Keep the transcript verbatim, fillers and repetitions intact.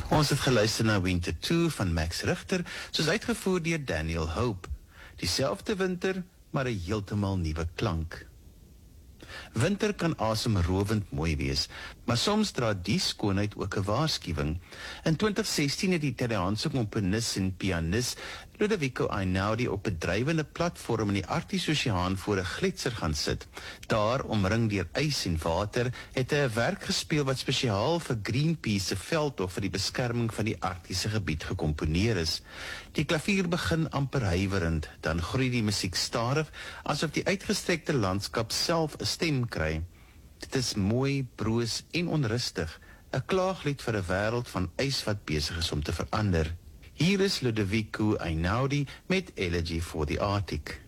Ons het geluister na Winter two van Max Richter, soos uitgevoer deur Daniel Hope. Dieselfde winter, maar 'n heeltemal nuwe klank. Winter kan asemrowend mooi wees, maar soms dra die skoonheid ook 'n waarskuwing. In twintig sestien het die Italiaanse komponis en pianis Ludovico Einaudi op 'n drywende platform in die Arktiese Oseaan voor 'n gletser gaan sit. Daar, omring deur ys en water, het hy 'n werk gespeel wat spesiaal vir Greenpeace se veldtog vir die beskerming van die Arktiese gebied gekomponeer is. Die klavier begin amper huiwerend, dan groei die musiek stadig, asof die uitgestrekte landskap self 'n stem kry. Dit is mooi, broos en onrustig, 'n klaaglied vir 'n wêreld van ys wat besig is om te verander. Hier is Ludovico Einaudi met Elegy for the Arctic.